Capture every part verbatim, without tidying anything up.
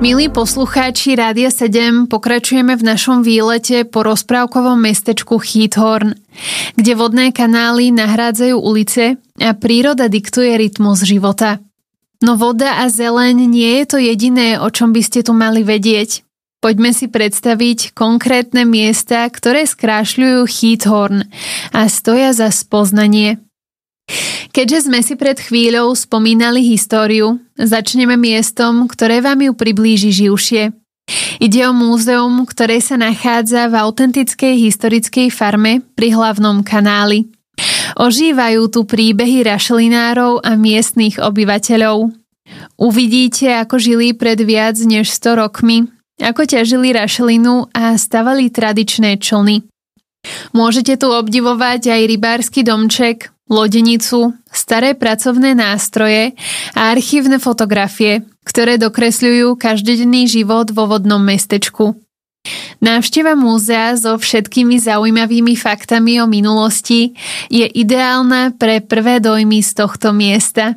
Milí poslucháči Rádia sedem, pokračujeme v našom výlete po rozprávkovom mestečku Cheathorn, kde vodné kanály nahrádzajú ulice a príroda diktuje rytmus života. No voda a zeleň nie je to jediné, o čom by ste tu mali vedieť. Poďme si predstaviť konkrétne miesta, ktoré skrášľujú Cheathorn a stoja za spoznanie. Keďže sme si pred chvíľou spomínali históriu, začneme miestom, ktoré vám ju priblíži živšie. Ide o múzeum, ktoré sa nachádza v autentickej historickej farme pri hlavnom kanáli. Ožívajú tu príbehy rašelinárov a miestnych obyvateľov. Uvidíte, ako žili pred viac než sto rokmi, ako ťažili rašelinu a stavali tradičné člny. Môžete tu obdivovať aj rybársky domček, lodenicu, staré pracovné nástroje a archívne fotografie, ktoré dokresľujú každodenný život vo vodnom mestečku. Návšteva múzea so všetkými zaujímavými faktami o minulosti je ideálna pre prvé dojmy z tohto miesta.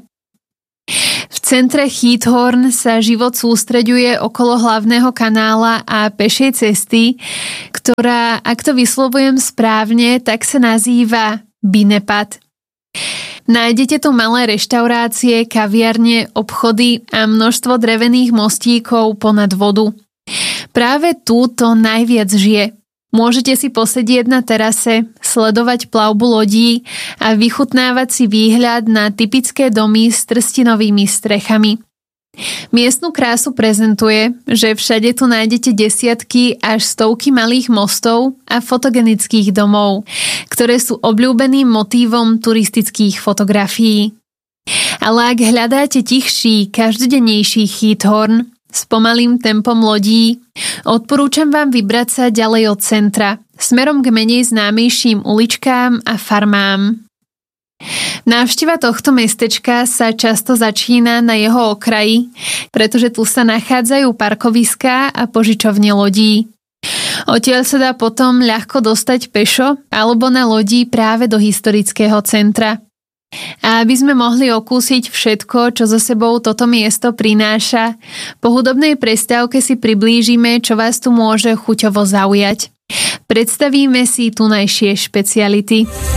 V centre Cheathorn sa život sústreďuje okolo hlavného kanála a pešej cesty, ktorá, ak to vyslovujem správne, tak sa nazýva Binnepad. Nájdete tu malé reštaurácie, kaviarne, obchody a množstvo drevených mostíkov ponad vodu. Práve tu to najviac žije. Môžete si posedieť na terase, sledovať plavbu lodí a vychutnávať si výhľad na typické domy s trstinovými strechami. Miestnu krásu prezentuje, že všade tu nájdete desiatky až stovky malých mostov a fotogenických domov, ktoré sú obľúbeným motívom turistických fotografií. Ale ak hľadáte tichší, každodennejší Cheathorn s pomalým tempom lodí, odporúčam vám vybrať sa ďalej od centra, smerom k menej známejším uličkám a farmám. Návšteva tohto mestečka sa často začína na jeho okraji, pretože tu sa nachádzajú parkoviská a požičovne lodí. Odtiaľ sa dá potom ľahko dostať pešo alebo na lodí práve do historického centra. A aby sme mohli okúsiť všetko, čo so sebou toto miesto prináša, po hudobnej prestávke si priblížime, čo vás tu môže chuťovo zaujať. Predstavíme si tunajšie špeciality.